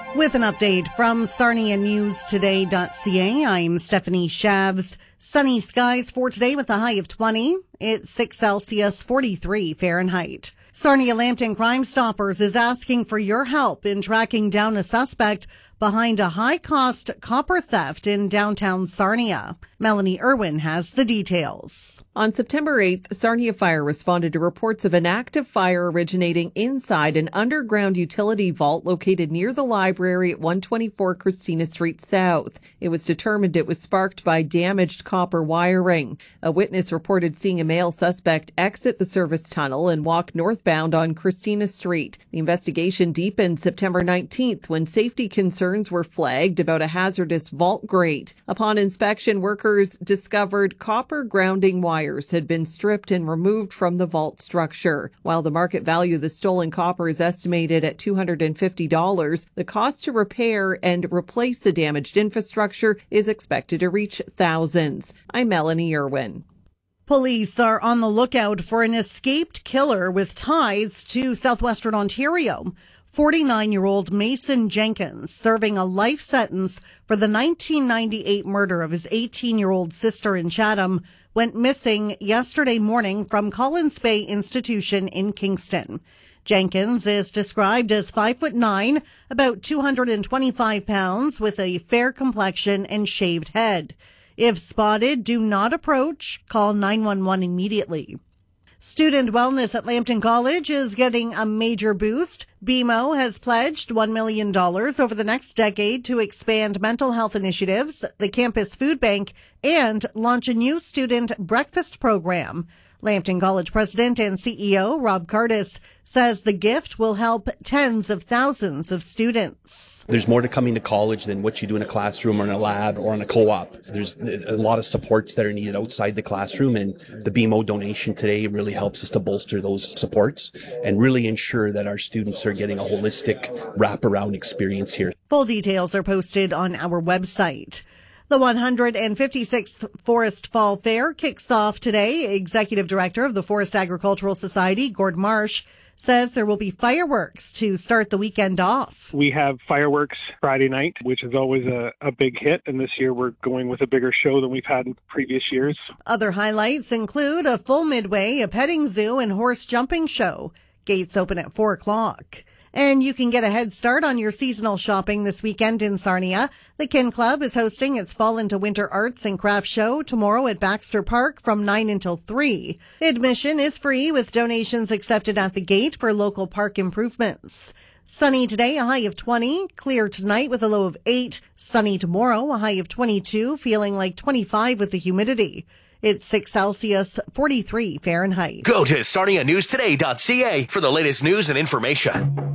With an update from SarniaNewsToday.ca, I'm Stephanie Shavs. Sunny skies for today with a high of 20. It's 6 Celsius, 43 Fahrenheit. Sarnia Lambton Crime Stoppers is asking for your help in tracking down a suspect behind a high-cost copper theft in downtown Sarnia. Melanie Irwin has the details. On September 8th, Sarnia Fire responded to reports of an active fire originating inside an underground utility vault located near the library at 124 Christina Street South. It was determined it was sparked by damaged copper wiring. A witness reported seeing a male suspect exit the service tunnel and walk northbound on Christina Street. The investigation deepened September 19th when safety concerns were flagged about a hazardous vault grate. Upon inspection, workers discovered copper grounding wires had been stripped and removed from the vault structure. While the market value of the stolen copper is estimated at $250, the cost to repair and replace the damaged infrastructure is expected to reach thousands. I'm Melanie Irwin. Police are on the lookout for an escaped killer with ties to southwestern Ontario. 49-year-old Mason Jenkins, serving a life sentence for the 1998 murder of his 18-year-old sister in Chatham, went missing yesterday morning from Collins Bay Institution in Kingston. Jenkins is described as 5'9", about 225 pounds, with a fair complexion and shaved head. If spotted, do not approach. Call 911 immediately. Student wellness at Lambton College is getting a major boost. BMO has pledged $1 million over the next decade to expand mental health initiatives, the campus food bank, and launch a new student breakfast program. Lambton College President and CEO Rob Cardis says the gift will help tens of thousands of students. There's more to coming to college than what you do in a classroom or in a lab or in a co-op. There's a lot of supports that are needed outside the classroom, and the BMO donation today really helps us to bolster those supports and really ensure that our students are getting a holistic wraparound experience here. Full details are posted on our website. The 156th Forest Fall Fair kicks off today. Executive Director of the Forest Agricultural Society, Gord Marsh, says there will be fireworks to start the weekend off. We have fireworks Friday night, which is always a big hit, and this year we're going with a bigger show than we've had in previous years. Other highlights include a full midway, a petting zoo, and horse jumping show. Gates open at 4 o'clock. And you can get a head start on your seasonal shopping this weekend in Sarnia. The Kin Club is hosting its Fall into Winter Arts and Crafts Show tomorrow at Baxter Park from 9 until 3. Admission is free with donations accepted at the gate for local park improvements. Sunny today, a high of 20. Clear tonight with a low of 8. Sunny tomorrow, a high of 22, feeling like 25 with the humidity. It's 6 Celsius, 43 Fahrenheit. Go to SarniaNewsToday.ca for the latest news and information.